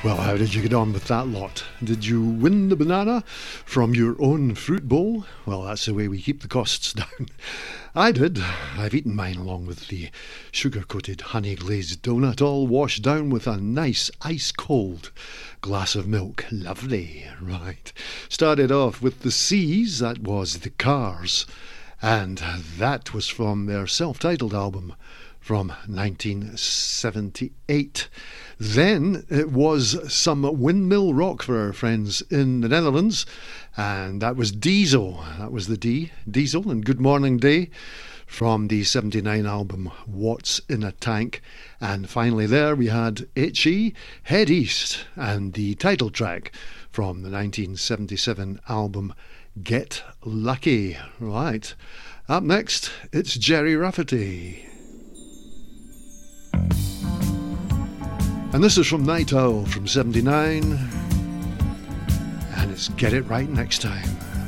Well, how did you get on with that lot? Did you win the banana from your own fruit bowl? Well, that's the way we keep the costs down. I did. I've eaten mine along with the sugar-coated honey-glazed donut, all washed down with a nice ice-cold glass of milk. Lovely. Right. Started off with the C's, that was the Cars. And that was from their self-titled album from 1978. Then it was some windmill rock for our friends in the Netherlands, and that was Diesel. That was the D, Diesel, and Good Morning Day from the 79 album What's in a Tank. And finally there we had HE, Head East, and the title track from the 1977 album Get Lucky. Right, up next it's Gerry Rafferty. And this is from Night Owl from 79, and it's Get It Right Next Time.